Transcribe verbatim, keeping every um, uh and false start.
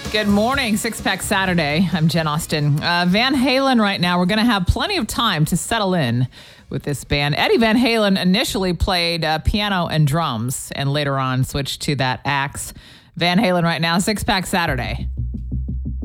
Good morning, Six Pack Saturday. I'm Jen Austen. Uh, Van Halen right now, we're going to have plenty of time to settle in with this band. Eddie Van Halen initially played uh, piano and drums and later on switched to that axe. Van Halen right now, Six Pack Saturday.